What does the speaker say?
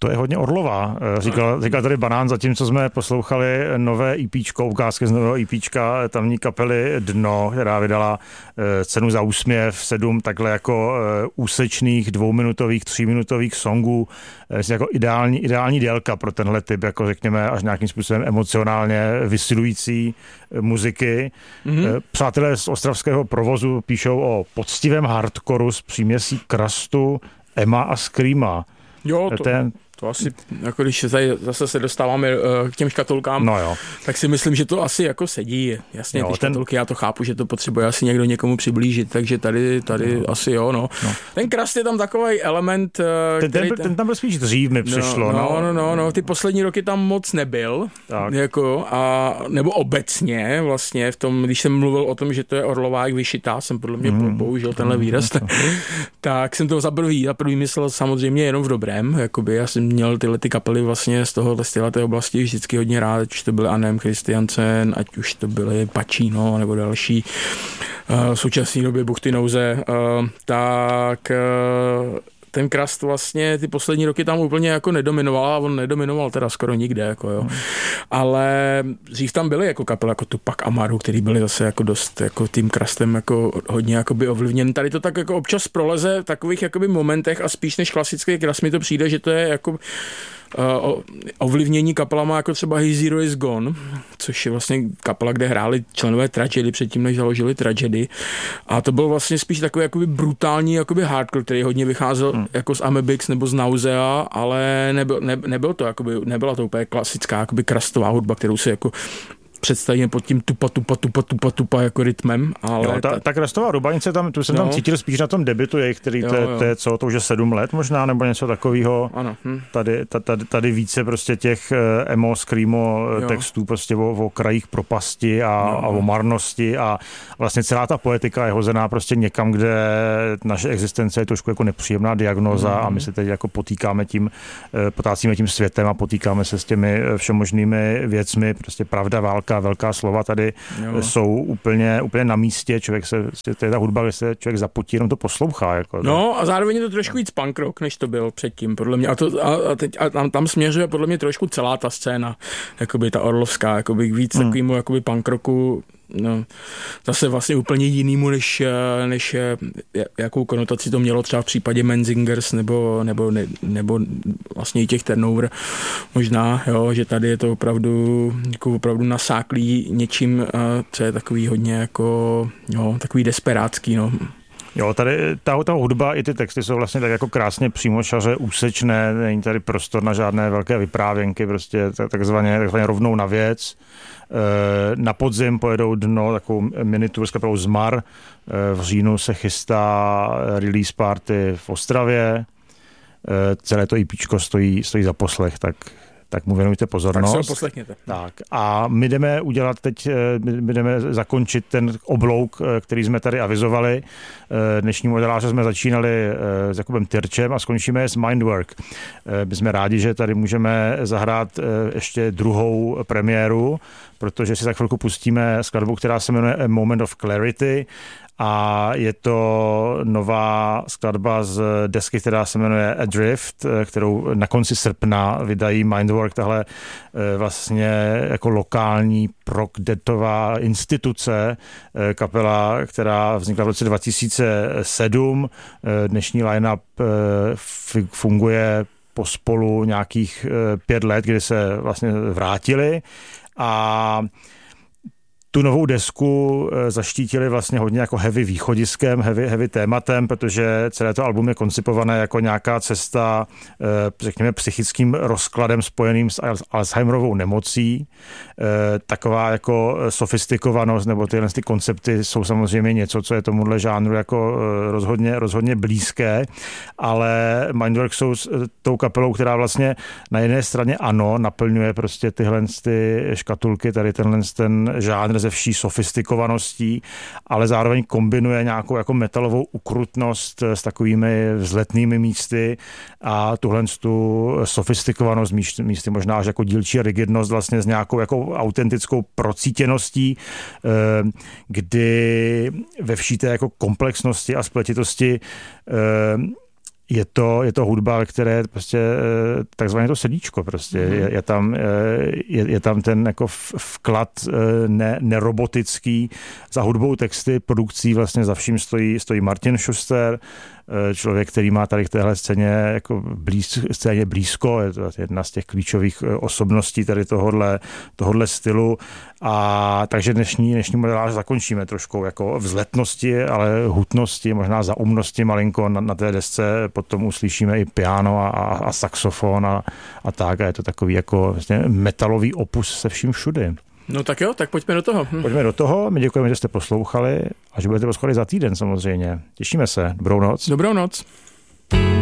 To je hodně Orlová, říkal tady Banán, zatímco jsme poslouchali nové EPčko, ukázky z nového EPčka tamní kapely Dno, která vydala Cenu za úsměv, 7 takhle jako úsečných 2minutových, 3minutových songů, jako ideální délka pro tenhle typ, jako řekněme, až nějakým způsobem emocionálně vysilující muziky. Přátelé z ostravského provozu píšou o poctivém hardcoru s příměsí krastu, ema a screama. Jo, to asi, jako když zase se dostáváme k těm škatulkám, tak si myslím, že to asi jako sedí. Jasně, ty škatulky, já to chápu, že to potřebuje asi někdo někomu přiblížit, takže tady asi jo, no. Ten krast je tam takový element, ten tam byl spíš dřív mi přišlo. No, ty poslední roky tam moc nebyl, jako, nebo obecně vlastně v tom, když jsem mluvil o tom, že to je Orlová jak vyšitá, jsem podle mě použil tenhle výraz, tak jsem to za prvý myslel samozřejmě jenom v dobrém, jakoby já jsem měl tyhle ty kapely vlastně z téhleté oblasti vždycky hodně rád, ať už to byly Arnhem Christiansen, ať už to byly Pacino nebo další v současné době Buchty nouze, tak ten krast vlastně ty poslední roky tam úplně jako nedominoval a on nedominoval teda skoro nikde, jako jo. Ale dřív tam byly jako kapely jako Tupac Amaru, který byli zase jako dost jako tím krastem jako hodně jakoby ovlivněn. Tady to tak jako občas proleze v takových jakoby momentech a spíš než klasický krast mi to přijde, že to je jako ovlivnění kapelama jako třeba His Hero Is Gone, což je vlastně kapela, kde hráli členové Tragedy předtím, než založili Tragedy. A to byl vlastně spíš takový jakoby brutální jakoby hardcore, který hodně vycházel jako z Amebix nebo z Nausea, ale nebyl to jakoby, nebyla to úplně klasická jakoby krastová hudba, kterou si jako představíme pod tím tupa jako rytmem, ale... Jo, ta krastová rubanice, tu jsem tam cítil spíš na tom debutu jejich, který to je co, to už je 7 let možná, nebo něco takového. Ano. Tady více prostě těch emo, screamo textů prostě o krajích propasti a o marnosti a vlastně celá ta poetika je hozená prostě někam, kde naše existence je trošku jako nepříjemná diagnóza a my se teď jako potácíme tím světem a potýkáme se s těmi všemožnými věcmi, prostě pravda, válka, velká slova tady jsou úplně na místě, to je ta hudba, kde se člověk zapotí, jenom to poslouchá. Jako, no a zároveň je to trošku víc punk rock, než to byl předtím, podle mě. A tam směřuje podle mě trošku celá ta scéna, jakoby ta orlovská, jakoby víc takovýmu jakoby punk rocku, no, zase vlastně úplně jinýmu, než jakou konotaci to mělo třeba v případě Menzingers nebo vlastně i těch Turnover možná, jo, že tady je to opravdu nasáklý něčím, co je takový hodně jako, takový desperátský, no. Jo, tady ta hudba i ty texty jsou vlastně tak jako krásně přímočaře, úsečné, není tady prostor na žádné velké vyprávěnky, prostě takzvaně rovnou na věc. Na podzim pojedou Dno, takovou minitur s kapelou Zmar. V říjnu se chystá release party v Ostravě. Celé to EPčko stojí za poslech, tak mu věnujte pozornost. Tak se ho poslechněte. Tak a my jdeme zakončit ten oblouk, který jsme tady avizovali. Dnešní modeláře jsme začínali s Jakubem Tyrčem a skončíme s Mindwork. My jsme rádi, že tady můžeme zahrát ještě druhou premiéru, protože si za chvilku pustíme skladbu, která se jmenuje A Moment of Clarity, a je to nová skladba z desky, která se jmenuje Adrift, kterou na konci srpna vydají Mindwork, tahle vlastně jako lokální prog-detová instituce, kapela, která vznikla v roce 2007. Dnešní line-up funguje pospolu nějakých 5 let, kdy se vlastně vrátili a tu novou desku zaštítili vlastně hodně jako heavy východiskem, heavy tématem, protože celé to album je koncipované jako nějaká cesta, řekněme, psychickým rozkladem spojeným s Alzheimerovou nemocí. Taková jako sofistikovanost nebo tyhle ty koncepty jsou samozřejmě něco, co je tomuhle žánru jako rozhodně blízké, ale Mindwork jsou tou kapelou, která vlastně na jedné straně naplňuje prostě tyhle ty škatulky, tady ten žánr ze vší sofistikovaností, ale zároveň kombinuje nějakou jako metalovou ukrutnost s takovými vzletnými místy a tuhle tu sofistikovanost místy možná až jako dílčí rigidnost vlastně s nějakou jako autentickou procítěností, kdy ve vší té jako komplexnosti a spletitosti je to hudba, ve které prostě takzvané to srdíčko prostě. Je tam ten jako vklad nerobotický. Za hudbou, texty, produkcí vlastně za vším stojí Martin Schuster, člověk, který má tady k téhle scéně jako scéně blízko, je to jedna z těch klíčových osobností tady tohodle stylu. A takže dnešní modelář zakončíme trošku jako vzletnosti, ale hutnosti, možná zaumnosti malinko na té desce. Potom uslyšíme i piano a saxofon a tak. A je to takový jako vlastně metalový opus se vším všudy. No tak jo, tak pojďme do toho. Pojďme do toho, my děkujeme, že jste poslouchali a že budete poslouchat za týden samozřejmě. Těšíme se. Dobrou noc. Dobrou noc.